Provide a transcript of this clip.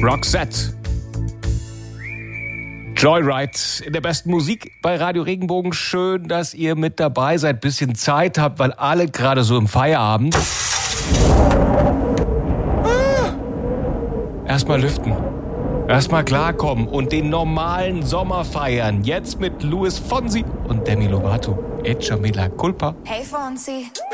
Roxette. Joyride in der besten Musik bei Radio Regenbogen. Schön, dass ihr mit dabei seid, bisschen Zeit habt, weil alle gerade so im Feierabend. Erstmal lüften, erstmal klarkommen und den normalen Sommer feiern. Jetzt mit Luis Fonsi und Demi Lovato. Echa Mila Culpa. Hey Fonsi.